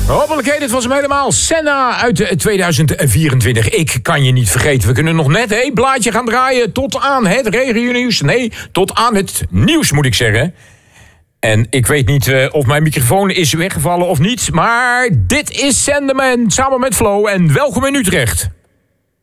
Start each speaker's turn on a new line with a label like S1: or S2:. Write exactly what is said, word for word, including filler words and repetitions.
S1: Hopelijk, dit was hem helemaal. Senna uit tweeduizend vierentwintig. Ik kan je niet vergeten. We kunnen nog net een blaadje gaan draaien tot aan het regionieuws. Nee, tot aan het nieuws moet ik zeggen. En ik weet niet uh, of mijn microfoon is weggevallen of niet. Maar dit is Sandeman samen met Flo. En welkom in Utrecht.